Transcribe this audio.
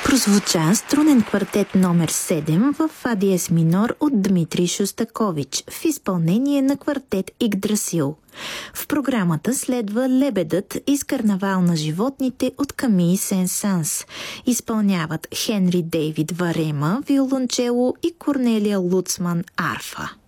Прозвуча струнен квартет номер 7 в фа диез минор от Дмитрий Шостакович в изпълнение на квартет Игдрасил. В програмата следва Лебедът из Карнавал на животните от Камий Сен-Санс. Изпълняват Хенри Дейвид Варема, виолончело и Корнелия Луцман, арфа.